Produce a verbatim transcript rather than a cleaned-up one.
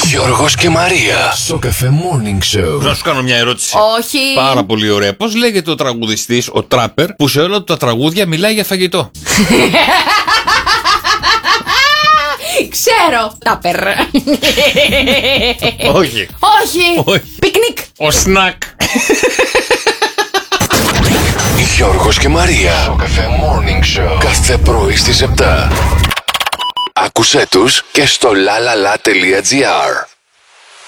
Γιώργος και Μαρία. Σοκαφέ Morning Show. Να σου κάνω μια ερώτηση. Όχι. Πάρα πολύ ωραία. Πώς λέγεται ο τραγουδιστής, ο τράπερ, που σε όλα του τα τραγούδια μιλάει για φαγητό? Ξέρω. Τάπερ. Όχι. Όχι. Όχι. Πικνίκ. Ο σνακ. Γιώργος και Μαρία. Σοκαφέ Morning Show. Κάθε πρωί στις επτά. Άκουσέ τους και στο lalala.gr.